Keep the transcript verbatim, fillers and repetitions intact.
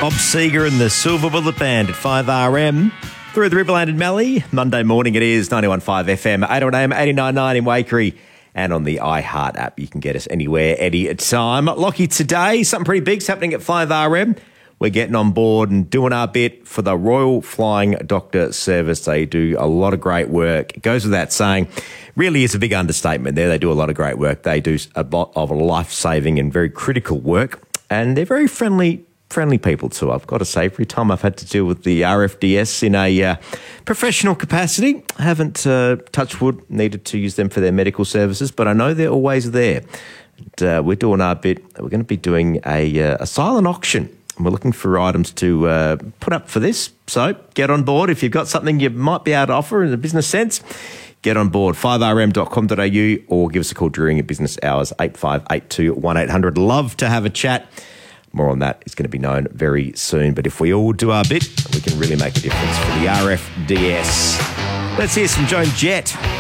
Bob Seger and the Silver Bullet Band at five R M. Through the Riverland and Mallee. Monday morning it is, ninety-one point five F M, eight oh one A M, eighty-nine point nine in Waikerie. And on the iHeart app, you can get us anywhere, any time. Lockie, today, something pretty big's happening at five R M. We're getting on board and doing our bit for the Royal Flying Doctor Service. They do a lot of great work. It goes without saying, really is a big understatement there. They do a lot of great work. They do a lot of life-saving and very critical work. And they're very friendly friendly people too, I've got to say. Every time I've had to deal with the R F D S in a uh, professional capacity, I haven't, uh, touched wood, needed to use them for their medical services, but I know they're always there. And, uh, we're doing our bit. We're going to be doing a, uh, a silent auction. And we're looking for items to uh, put up for this. So get on board. If you've got something you might be able to offer in a business sense, get on board, five r m dot com dot a u, or give us a call during your business hours, eight five eight two, one eight hundred. Love to have a chat. More on that is going to be known very soon. But if we all do our bit, we can really make a difference for the R F D S. Let's hear some Joan Jett.